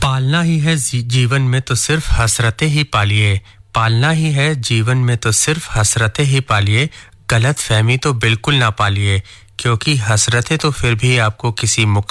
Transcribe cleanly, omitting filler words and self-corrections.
पालना ही है जीवन में तो सिर्फ हसरतें ही पालिए पालना ही है जीवन में तो सिर्फ हसरतें ही पालिए गलत फहमी तो बिल्कुल ना पालिए क्योंकि हसरतें तो फिर भी आपको किसी